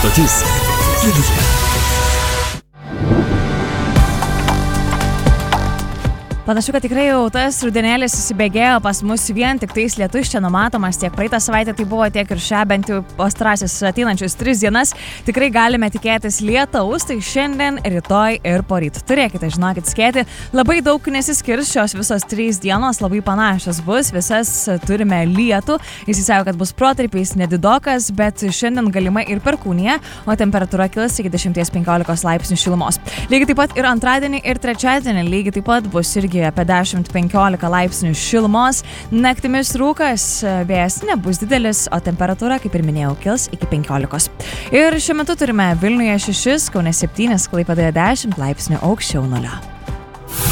stotis Kelyje. Panašu, kad tikrai jau tas rudenėlis įsibėgėjo pas mus, vien tik tais lietus čia numatomas, tiek praeitą savaitę tai buvo, tiek ir šią, bent jau pastarąsias ateinančius 3 dienas. Tikrai galime tikėtis lietaus, tai šiandien, rytoj ir poryt. Turėkite, žinokit, skėti. Labai daug nesiskirs šios visos 3 dienos, labai panašios bus, visas turime lietų. Jis įsako, kad bus protarpiais nedidokas, bet šiandien galima ir perkūnija, o temperatūra kils iki 10-15 laipsnių šilumos. Lygiai taip pat ir antradienį ir trečiadienį lygiai taip pat bus irgi apie 10-15 laipsnių šilumos. Naktimis rūkas, vėjas nebus didelis, o temperatūra, kaip ir minėjau, kils iki 15. Ir šiuo metu turime Vilniuje 6, Kaune 7, Klaipėdoje 10 laipsnių aukščiau nulio.